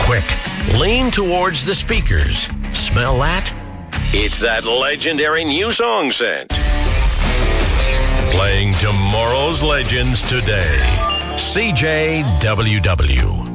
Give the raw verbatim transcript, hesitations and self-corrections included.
Quick, lean towards the speakers. Smell that? It's that legendary new song scent. Playing tomorrow's legends today. C J W W.